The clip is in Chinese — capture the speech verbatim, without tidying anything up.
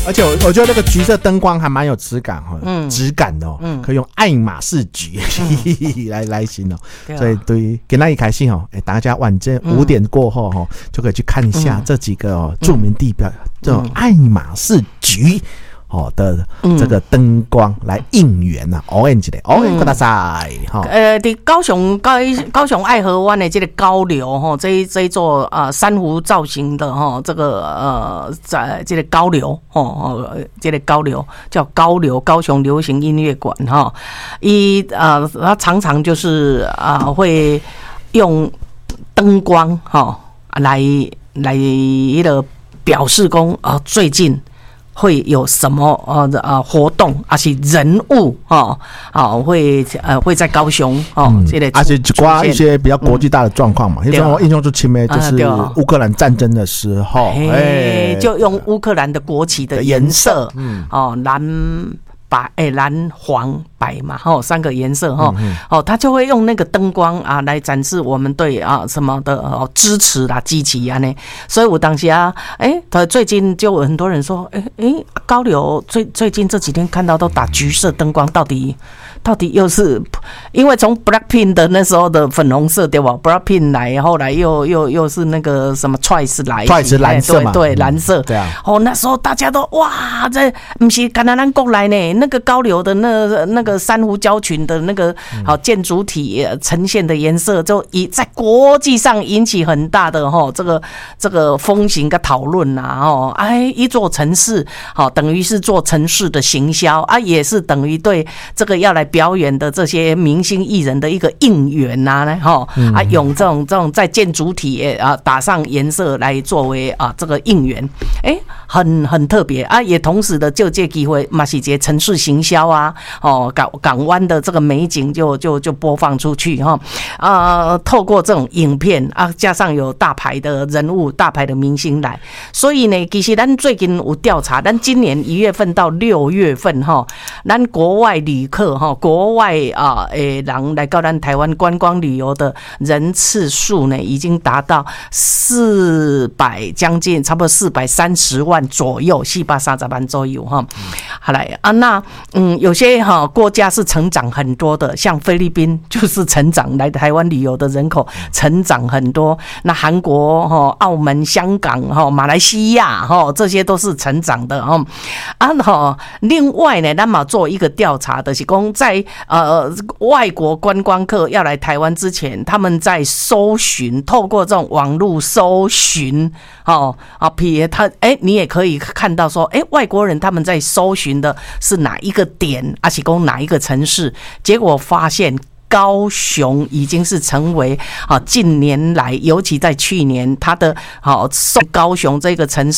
而且 我, 我觉得那个橘色灯光还蛮有质感哈，嗯，质感的哦，嗯，可以用爱马仕橘、嗯、来来形容，所以对于给那一开心哦，哎，大家晚间五点过后哈、哦嗯，就可以去看一下这几个、哦、著名地标，这种爱马仕橘。哦的这个灯光来应援呐、啊， orange 的 orange ください哈。 呃，伫高雄高高雄爱河湾的这个高流哈，这一这一座啊、呃、珊瑚造型的哈，这个呃在这个高流哦，这个高流叫高流高雄流行音乐馆哈，一啊它常常就是啊、呃、会用灯光哈来来一个表示说啊、呃、最近。会有什么呃呃活动，而且人物哦哦会呃会在高雄哦，这类、 嗯，而且刮一些比较国际大的状况嘛。因为我印象最深的就是乌克兰战争的时候， 哎、啊，就用乌克兰的国旗的颜色，嗯，哦蓝。白诶蓝黄白嘛，吼三个颜色哈，嗯嗯哦，他就会用那个灯光啊来展示我们对啊什么的哦支持啦、支持啊呢。所以我当时啊，哎，他最近就有很多人说，哎哎，高流最最近这几天看到都打橘色灯光，到底到底又是因为从 Blackpink 的那时候的粉红色对吧 ？Blackpink 来，后来又又又是那个什么 Twice 来 ，Twice 蓝色嘛， 对对蓝色， 对啊， 哦那时候大家都哇，这不是干咱咱国内呢。那个高流的那那个珊瑚礁群的那个好建筑体呈现的颜色，就以在国际上引起很大的哈这个这个风行跟讨论呐哦，哎，一座城市好等于是做城市的行销啊，也是等于对这个要来表演的这些明星艺人的一个应援呐哈啊，用这种这种在建筑体啊打上颜色来作为啊这个应援，哎，很很特别啊，也同时的就借机会嘛是这城市行销啊，哦，港港湾的这个美景就就就播放出去哈，啊、呃，透过这种影片啊，加上有大牌的人物、大牌的明星来，所以呢，其实咱最近有调查，咱今年一月份到六月份哈，咱国外旅客哈，国外啊诶人来到咱台湾观光旅游的人次数呢，已经达到四百将近差不多四百三十万左右，四百三十万左右哈。好来啊，那。嗯，有些哈国家是成长很多的，像菲律宾就是成长来台湾旅游的人口成长很多。那韩国哈、澳门、香港哈、马来西亚哈，这些都是成长的哈。啊哈，另外呢，咱嘛做一个调查的是讲，在呃外国观光客要来台湾之前，他们在搜寻，透过这种网络搜寻，哦啊，譬如他哎，你也可以看到说，哎，外国人他们在搜寻的是哪一个点，还是讲哪一个城市？结果发现高雄已经是成为啊近年来，尤其在去年，它的好高雄这个城市。